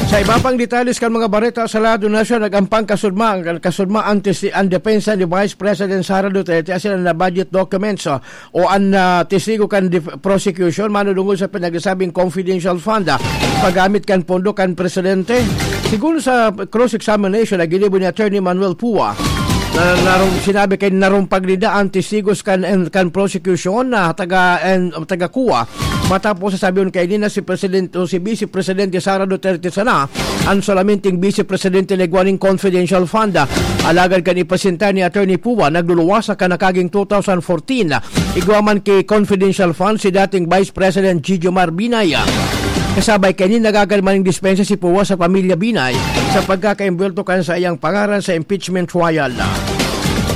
Sa iba pang detalles kan mga bareta sa lado na siya nagampang kasulma ang depensa ni Vice President Sara Duterte asila na budget documents o ang testigo kan prosecution manudungol sa pinagsabing confidential fund paggamit kan pondo kan presidente. Siguro sa cross-examination na ginibo ni Attorney Manuel Pua sinabi kay narumpag nida ang testigos kan prosecution na taga kuwa matapos sasabihin kay nina si Presidente o si Vice Presidente Sara Duterte sana ang solamenting Vice Presidente legwaning confidential fund alagad kan ipresenta ni Attorney Pua nagluluwasa ka nakaging 2014 igwaman kay confidential fund si dating Vice President Gigi Binay. Kasabay kanin nagagalmaning dispensa si Pua sa pamilya Binay sa pagkakaimbulto kan sa iyang pangaran sa impeachment trial.